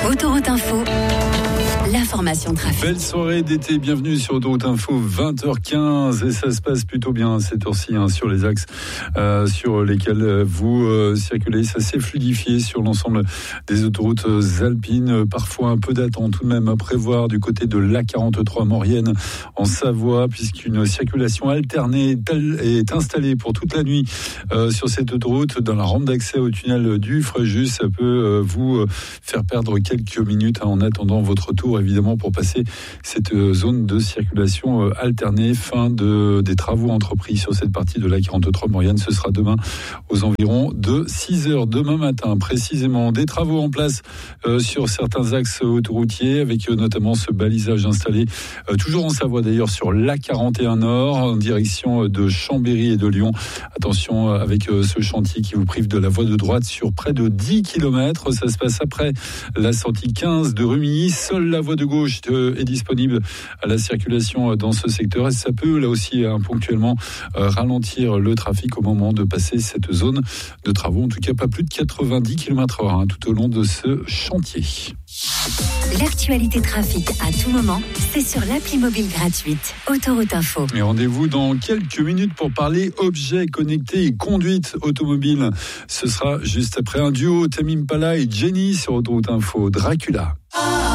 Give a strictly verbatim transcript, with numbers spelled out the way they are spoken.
Autoroute Info, l'information trafic. Belle soirée d'été, bienvenue sur Autoroute Info, vingt heures quinze, et ça se passe plutôt bien à cette heure-ci hein, sur les axes euh, sur lesquels vous euh, circulez. Ça s'est fluidifié sur l'ensemble des autoroutes alpines. Parfois un peu d'attente tout de même à prévoir du côté de l'A quarante-trois Maurienne en Savoie, puisqu'une circulation alternée est installée pour toute la nuit euh, sur cette autoroute dans la rampe d'accès au tunnel du Fréjus. Ça peut euh, vous faire perdre quelques minutes hein, en attendant votre tour, évidemment, pour passer cette zone de circulation alternée. Fin de, des travaux entrepris sur cette partie de l'A quarante-trois Maurienne. Ce sera demain aux environs de six heures. Demain matin, précisément, des travaux en place euh, sur certains axes autoroutiers, avec euh, notamment ce balisage installé, euh, toujours en Savoie d'ailleurs, sur l'A quarante et un Nord, en direction de Chambéry et de Lyon. Attention euh, avec euh, ce chantier qui vous prive de la voie de droite sur près de dix kilomètres. Ça se passe après la sortie quinze de Rumilly. Seule la voie de gauche est disponible à la circulation dans ce secteur et ça peut là aussi hein, ponctuellement euh, ralentir le trafic au moment de passer cette zone de travaux. En tout cas, pas plus de quatre-vingt-dix kilomètres heure hein, tout au long de ce chantier. L'actualité trafic à tout moment, c'est sur l'appli mobile gratuite Autoroute Info. Et rendez-vous dans quelques minutes pour parler objets connectés et conduite automobile. Ce sera juste après un duo, Tame Impala et Jenny sur Autoroute Info. Dracula.